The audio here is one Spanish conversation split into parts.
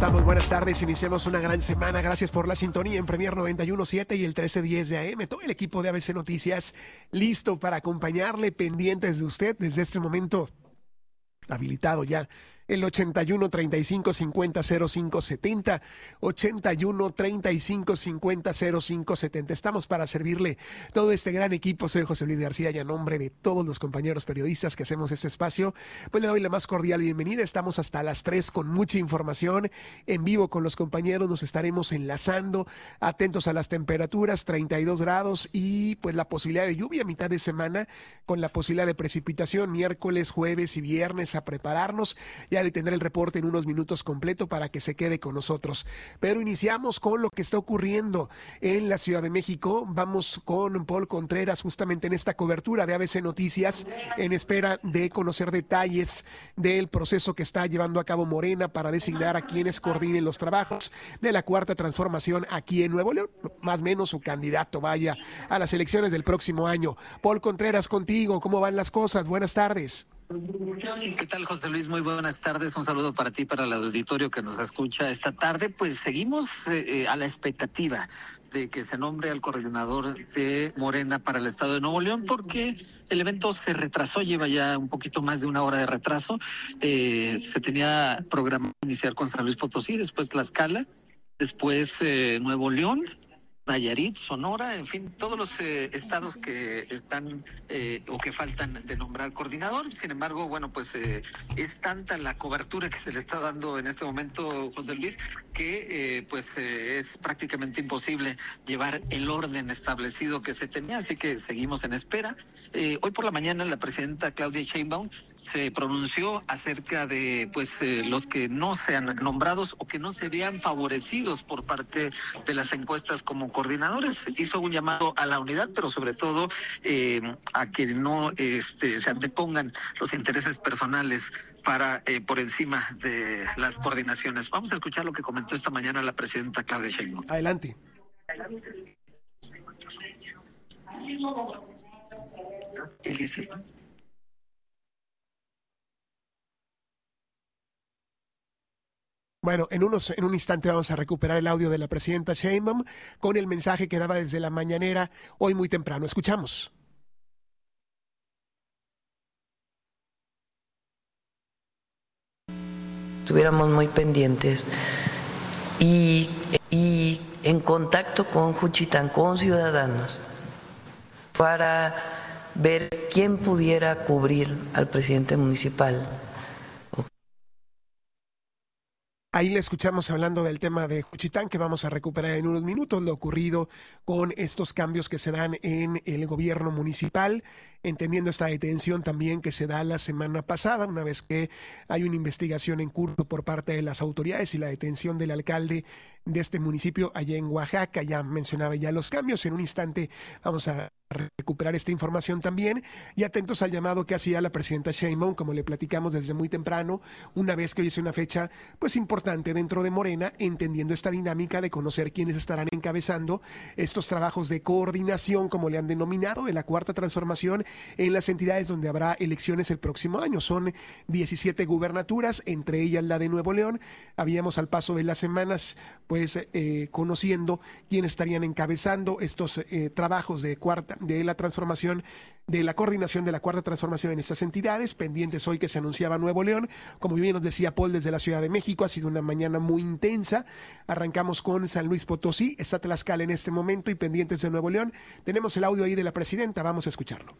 estamos? Buenas tardes, iniciamos una gran semana. Gracias por la sintonía en Premier 91.7 y el 1310 de AM. Todo el equipo de ABC Noticias listo para acompañarle, pendientes de usted desde este momento. Habilitado ya el 81 35 50 05 70, 81 35 50 05 70. Estamos para servirle todo este gran equipo. Soy José Luis García y a nombre de todos los compañeros periodistas que hacemos este espacio, pues le doy la más cordial bienvenida. Estamos hasta las 3 con mucha información en vivo con los compañeros. Nos estaremos enlazando, atentos a las temperaturas, 32 grados y pues la posibilidad de lluvia a mitad de semana con la posibilidad de precipitación miércoles, jueves y viernes. A prepararnos. Ya le tendré el reporte en unos minutos completo para que se quede con nosotros. Pero iniciamos con lo que está ocurriendo en la Ciudad de México. Vamos con Paul Contreras justamente en esta cobertura de ABC Noticias en espera de conocer detalles del proceso que está llevando a cabo Morena para designar a quienes coordinen los trabajos de la Cuarta Transformación aquí en Nuevo León. Más o menos su candidato vaya a las elecciones del próximo año. Paul Contreras, contigo, ¿cómo van las cosas? Buenas tardes. ¿Qué tal, José Luis? Muy buenas tardes. Un saludo para ti, para el auditorio que nos escucha esta tarde. Pues seguimos a la expectativa de que se nombre al coordinador de Morena para el estado de Nuevo León, porque el evento se retrasó, lleva ya un poquito más de una hora de retraso. Se tenía programado iniciar con San Luis Potosí, después Tlaxcala, después Nuevo León, Nayarit, Sonora, en fin, todos los estados que están o que faltan de nombrar coordinador. Sin embargo, bueno, pues es tanta la cobertura que se le está dando en este momento, José Luis, que es prácticamente imposible llevar el orden establecido que se tenía, así que seguimos en espera. Hoy por la mañana la presidenta Claudia Sheinbaum se pronunció acerca de los que no sean nombrados o que no se vean favorecidos por parte de las encuestas como coordinadores. Hizo un llamado a la unidad, pero sobre todo a que no se antepongan los intereses personales por encima de las coordinaciones. Vamos a escuchar lo que comentó esta mañana la presidenta Claudia Sheinbaum. Adelante. Bueno, en un instante vamos a recuperar el audio de la presidenta Sheinbaum con el mensaje que daba desde la mañanera hoy muy temprano. Escuchamos. Estuviéramos muy pendientes y en contacto con Juchitán, con ciudadanos, para ver quién pudiera cubrir al presidente municipal. Ahí le escuchamos hablando del tema de Juchitán, que vamos a recuperar en unos minutos, lo ocurrido con estos cambios que se dan en el gobierno municipal, entendiendo esta detención también que se da la semana pasada, una vez que hay una investigación en curso por parte de las autoridades y la detención del alcalde de este municipio allá en Oaxaca. Ya mencionaba ya los cambios. En un instante vamos a recuperar esta información también y atentos al llamado que hacía la presidenta Sheinbaum, como le platicamos desde muy temprano, una vez que hoy es una fecha pues importante dentro de Morena, entendiendo esta dinámica de conocer quiénes estarán encabezando estos trabajos de coordinación, como le han denominado, de la Cuarta Transformación en las entidades donde habrá elecciones el próximo año. Son 17 gubernaturas, entre ellas la de Nuevo León. Habíamos al paso de las semanas conociendo quiénes estarían encabezando estos trabajos de la transformación, de la coordinación de la Cuarta Transformación en estas entidades, pendientes hoy que se anunciaba Nuevo León. Como bien nos decía Paul desde la Ciudad de México, ha sido una mañana muy intensa. Arrancamos con San Luis Potosí, está Tlaxcala en este momento y pendientes de Nuevo León. Tenemos el audio ahí de la presidenta, vamos a escucharlo.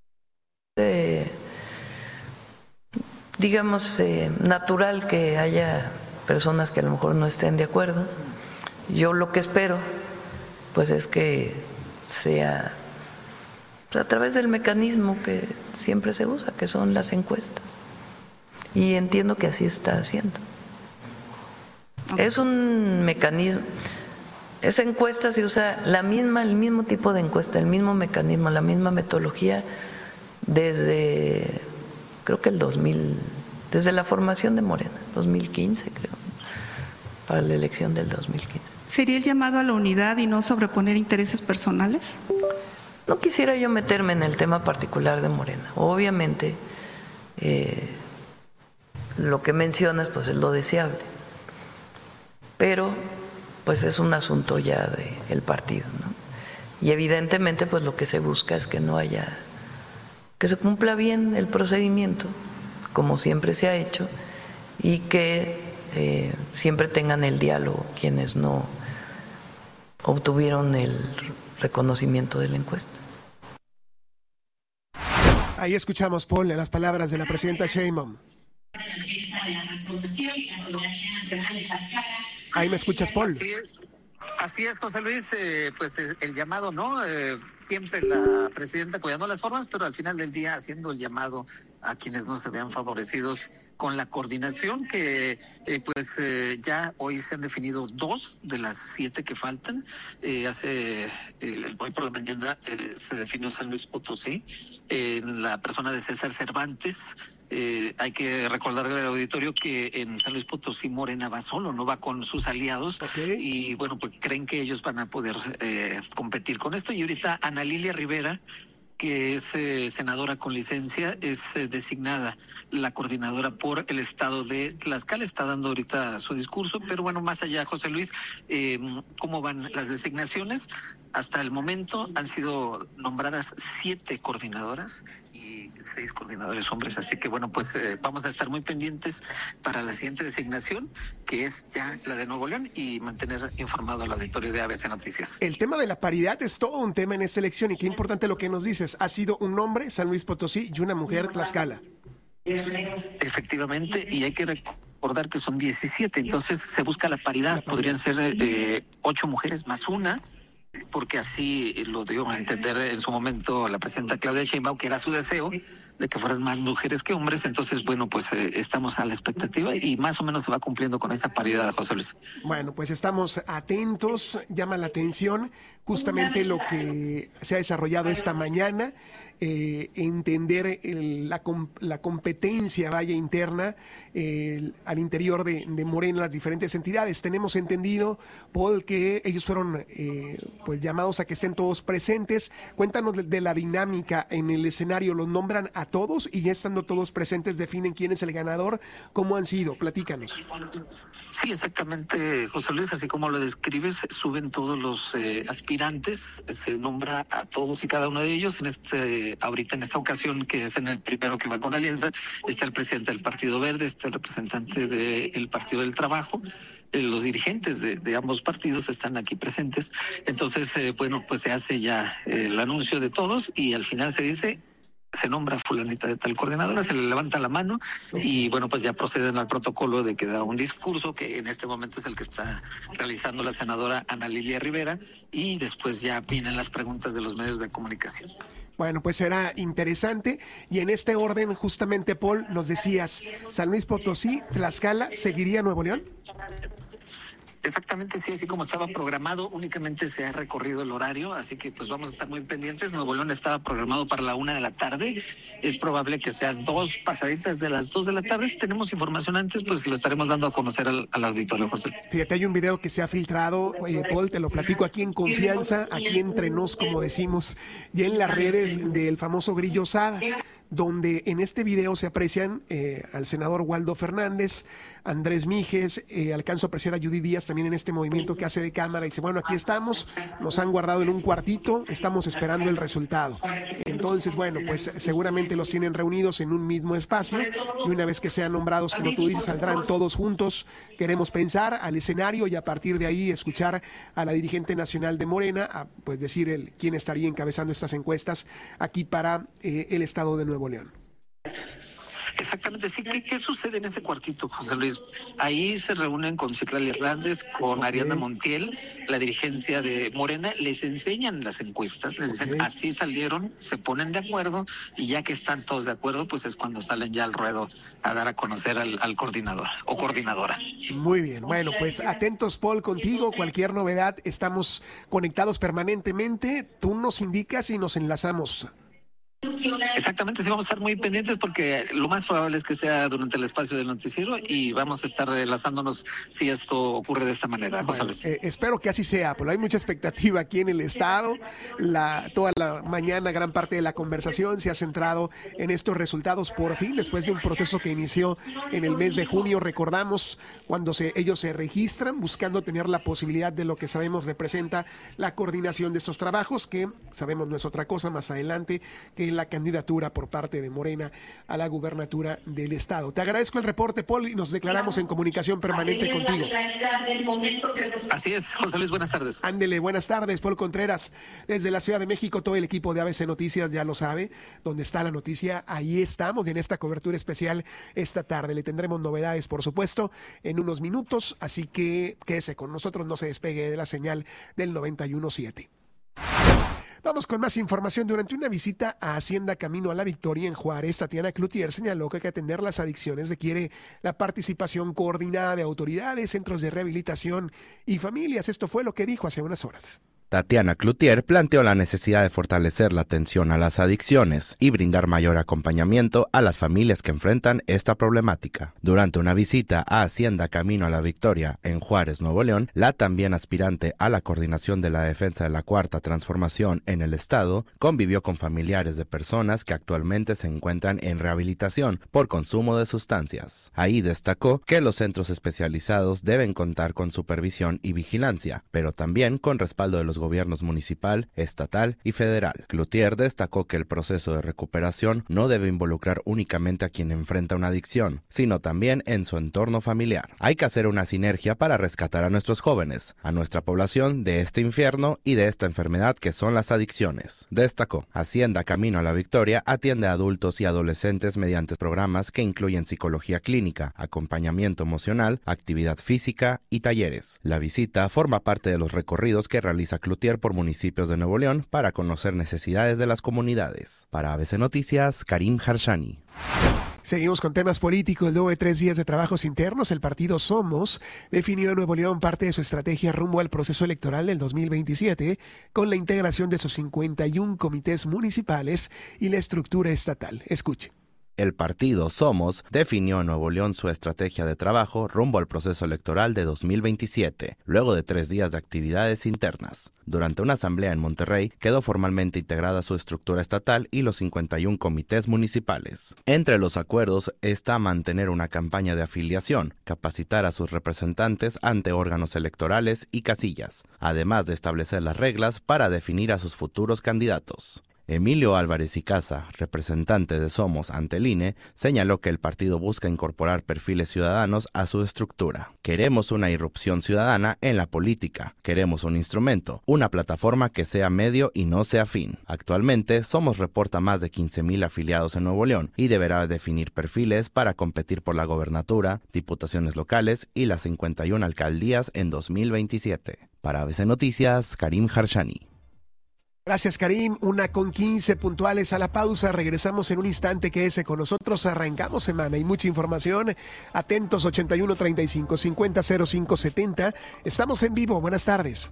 Natural que haya personas que a lo mejor no estén de acuerdo. Yo lo que espero pues es que sea a través del mecanismo que siempre se usa, que son las encuestas. Y entiendo que así está haciendo. Es un mecanismo, esa encuesta se usa el mismo tipo de encuesta, el mismo mecanismo, la misma metodología desde, creo que desde la formación de Morena, 2015 creo, para la elección del 2015. ¿Sería el llamado a la unidad y no sobreponer intereses personales? No quisiera yo meterme en el tema particular de Morena. Obviamente, lo que mencionas pues es lo deseable, pero pues es un asunto ya del partido, ¿no? Y evidentemente pues lo que se busca es que no haya, que se cumpla bien el procedimiento, como siempre se ha hecho, y que siempre tengan el diálogo quienes no obtuvieron el reconocimiento de la encuesta. Ahí escuchamos, Paul, las palabras de la presidenta Sheinbaum. Ahí me escuchas, Paul. Así es, José Luis, pues el llamado, ¿no? Siempre la presidenta cuidando las formas, pero al final del día haciendo el llamado a quienes no se vean favorecidos con la coordinación que ya hoy se han definido 2 de las 7 que faltan. Hoy por la mañana se definió San Luis Potosí, en la persona de César Cervantes. Hay que recordarle al auditorio que en San Luis Potosí Morena va solo, no va con sus aliados. Okay. Y bueno, pues creen que ellos van a poder competir con esto. Y ahorita Ana Lilia Rivera, que es senadora con licencia, es designada la coordinadora por el estado de Tlaxcala. Está dando ahorita su discurso, pero bueno, más allá, José Luis, ¿cómo van las designaciones? Hasta el momento han sido nombradas 7 coordinadoras y 6 coordinadores hombres, así que bueno, pues vamos a estar muy pendientes para la siguiente designación, que es ya la de Nuevo León, y mantener informado al auditorio de ABC Noticias. El tema de la paridad es todo un tema en esta elección, y qué importante lo que nos dices. Ha sido un hombre, San Luis Potosí, y una mujer, Tlaxcala. Efectivamente, y hay que recordar que son 17, entonces se busca la paridad. Podrían ser 8 mujeres más una, porque así lo dio a entender en su momento la presidenta Claudia Sheinbaum, que era su deseo de que fueran más mujeres que hombres. Entonces, bueno, pues estamos a la expectativa y más o menos se va cumpliendo con esa paridad, José Luis. Bueno, pues estamos atentos. Llama la atención justamente lo que se ha desarrollado esta mañana. Entender la competencia interna al interior de Morena, las diferentes entidades. Tenemos entendido, Paul, que ellos fueron pues llamados a que estén todos presentes. Cuéntanos de la dinámica en el escenario. ¿Los nombran a todos y ya estando todos presentes definen quién es el ganador? ¿Cómo han sido? Platícanos. Sí, exactamente, José Luis, así como lo describes, suben todos los aspirantes, se nombra a todos y cada uno de ellos. Ahorita en esta ocasión, que es en el primero que va con Alianza, está el presidente del Partido Verde, está el representante del Partido del Trabajo, los dirigentes de ambos partidos están aquí presentes. Entonces, bueno, pues se hace ya el anuncio de todos y al final se nombra fulanita de tal coordinadora, se le levanta la mano y bueno, pues ya proceden al protocolo de que da un discurso, que en este momento es el que está realizando la senadora Ana Lilia Rivera, y después ya vienen las preguntas de los medios de comunicación. Bueno, pues será interesante. Y en este orden, justamente, Paul, nos decías, San Luis Potosí, Tlaxcala, ¿seguiría Nuevo León? Exactamente, sí, así como estaba programado, únicamente se ha recorrido el horario, así que pues vamos a estar muy pendientes. Nuevo León estaba programado para la 1 de la tarde, es probable que sean 2 pasaditas de las 2 de la tarde. Si tenemos información antes, pues lo estaremos dando a conocer al auditorio, José. Fíjate, hay un video que se ha filtrado, Paul, te lo platico aquí en confianza, aquí entre nos, como decimos, ya en las redes del famoso Grillo Sada, donde en este video se aprecian al senador Waldo Fernández, Andrés Mijes, alcanzo a apreciar a Judy Díaz también en este movimiento que hace de cámara, y dice, bueno, aquí estamos, nos han guardado en un cuartito, estamos esperando el resultado. Entonces, bueno, pues seguramente los tienen reunidos en un mismo espacio, y una vez que sean nombrados, como tú dices, saldrán todos juntos, queremos pensar, al escenario, y a partir de ahí escuchar a la dirigente nacional de Morena, pues decir quién estaría encabezando estas encuestas aquí para el estado de Nuevo León. Exactamente, sí. ¿Qué sucede en ese cuartito, José Luis? Ahí se reúnen con Citlali Hernández, con Ariadna Montiel, la dirigencia de Morena, les enseñan las encuestas, les dicen, así salieron, se ponen de acuerdo, y ya que están todos de acuerdo, pues es cuando salen ya al ruedo a dar a conocer al coordinador o coordinadora. Muy bien, bueno, pues atentos, Paul, contigo, cualquier novedad, estamos conectados permanentemente, tú nos indicas y nos enlazamos. Exactamente, sí, vamos a estar muy pendientes porque lo más probable es que sea durante el espacio del noticiero y vamos a estar enlazándonos si esto ocurre de esta manera. Bueno, espero que así sea, pero hay mucha expectativa aquí en el estado. Toda la mañana gran parte de la conversación se ha centrado en estos resultados por fin, después de un proceso que inició en el mes de junio. Recordamos cuando ellos se registran buscando tener la posibilidad de lo que sabemos representa la coordinación de estos trabajos, que sabemos no es otra cosa más adelante que la candidatura por parte de Morena a la gubernatura del estado. Te agradezco el reporte, Paul, y nos declaramos en comunicación permanente contigo. Así es, José Luis, buenas tardes. Ándele, buenas tardes, Paul Contreras. Desde la Ciudad de México, todo el equipo de ABC Noticias ya lo sabe. Donde está la noticia, ahí estamos, y en esta cobertura especial esta tarde. Le tendremos novedades, por supuesto, en unos minutos, así que quédese con nosotros, no se despegue de la señal del 91.7. Vamos con más información. Durante una visita a Hacienda Camino a la Victoria en Juárez, Tatiana Cloutier señaló que hay que atender las adicciones requiere la participación coordinada de autoridades, centros de rehabilitación y familias. Esto fue lo que dijo hace unas horas. Tatiana Cloutier planteó la necesidad de fortalecer la atención a las adicciones y brindar mayor acompañamiento a las familias que enfrentan esta problemática. Durante una visita a Hacienda Camino a la Victoria en Juárez, Nuevo León, la también aspirante a la coordinación de la defensa de la Cuarta Transformación en el Estado convivió con familiares de personas que actualmente se encuentran en rehabilitación por consumo de sustancias. Ahí destacó que los centros especializados deben contar con supervisión y vigilancia, pero también con respaldo de los gobiernos municipal, estatal y federal. Cloutier destacó que el proceso de recuperación no debe involucrar únicamente a quien enfrenta una adicción, sino también en su entorno familiar. Hay que hacer una sinergia para rescatar a nuestros jóvenes, a nuestra población de este infierno y de esta enfermedad que son las adicciones. Destacó, Hacienda Camino a la Victoria atiende a adultos y adolescentes mediante programas que incluyen psicología clínica, acompañamiento emocional, actividad física y talleres. La visita forma parte de los recorridos que realiza Cloutier por municipios de Nuevo León para conocer necesidades de las comunidades. Para ABC Noticias, Karim Harshani. Seguimos con temas políticos. Luego de 3 días de trabajos internos, el partido Somos definió en Nuevo León parte de su estrategia rumbo al proceso electoral del 2027 con la integración de sus 51 comités municipales y la estructura estatal. Escuche. El partido Somos definió en Nuevo León su estrategia de trabajo rumbo al proceso electoral de 2027, luego de 3 días de actividades internas. Durante una asamblea en Monterrey, quedó formalmente integrada su estructura estatal y los 51 comités municipales. Entre los acuerdos está mantener una campaña de afiliación, capacitar a sus representantes ante órganos electorales y casillas, además de establecer las reglas para definir a sus futuros candidatos. Emilio Álvarez y Casa, representante de Somos ante el INE, señaló que el partido busca incorporar perfiles ciudadanos a su estructura. Queremos una irrupción ciudadana en la política. Queremos un instrumento, una plataforma que sea medio y no sea fin. Actualmente, Somos reporta más de 15,000 afiliados en Nuevo León y deberá definir perfiles para competir por la gobernatura, diputaciones locales y las 51 alcaldías en 2027. Para ABC Noticias, Karim Harshani. Gracias, Karim. 1:15 puntuales a la pausa. Regresamos en un instante. Quédese con nosotros. Arrancamos semana y mucha información. Atentos, 81 35 50 05 70. Estamos en vivo. Buenas tardes.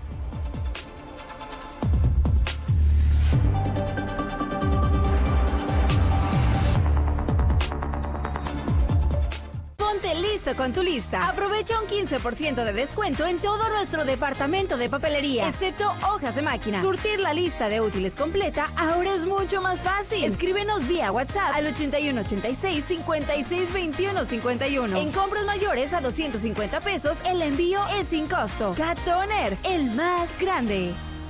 Listo con tu lista. Aprovecha un 15% de descuento en todo nuestro departamento de papelería, excepto hojas de máquina. Surtir la lista de útiles completa ahora es mucho más fácil. Escríbenos vía WhatsApp al 81 86 56 21 51. En compras mayores a 250 pesos, el envío es sin costo. Cat Toner, el más grande.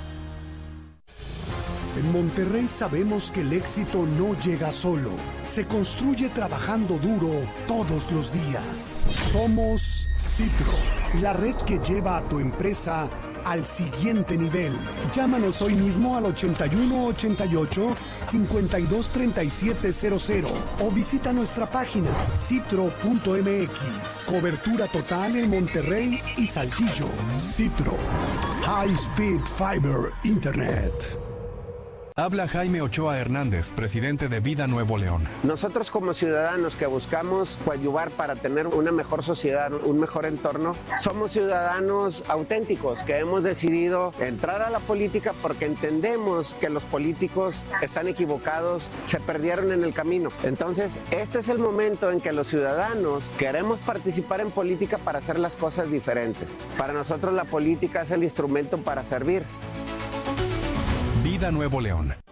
En Monterrey sabemos que el éxito no llega solo, se construye trabajando duro todos los días. Somos Citro, la red que lleva a tu empresa al siguiente nivel. Llámanos hoy mismo al 81 88 52 37 00 o visita nuestra página citro.mx. Cobertura total en Monterrey y Saltillo. Citro, High Speed Fiber Internet. Habla Jaime Ochoa Hernández, presidente de Vida Nuevo León. Nosotros como ciudadanos que buscamos coadyuvar para tener una mejor sociedad, un mejor entorno, somos ciudadanos auténticos que hemos decidido entrar a la política porque entendemos que los políticos están equivocados, se perdieron en el camino. Entonces, este es el momento en que los ciudadanos queremos participar en política para hacer las cosas diferentes. Para nosotros la política es el instrumento para servir. Vida Nuevo León,